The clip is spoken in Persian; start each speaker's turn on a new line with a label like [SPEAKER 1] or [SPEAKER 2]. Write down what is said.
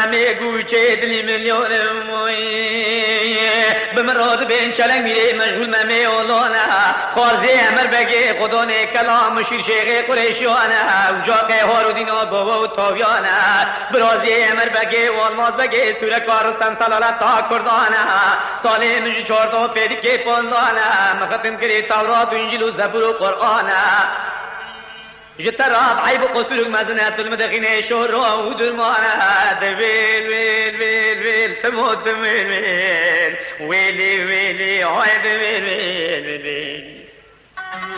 [SPEAKER 1] میگو چه دلی میلیون بمراد بین چلنگ میره مشغول ممی اولانا خارزی امر بگه خدا نه کلام شیر شیخ قریشیانه وجا قهار و دینا بابا و تاویانه برازی امر بگه والماز بگه سوره کارستان سلالت تا کردانه ساله نجی چارتا پیدی که پاندانه مختم کری تورات و انجیل و زبور و قرآنه جتراب عيب قصرك مزنات المدخين شورا ودرمانا ويل ويل ويل ويل تموت ويل ويل ويلي ويلي عيب ويل ويل ويل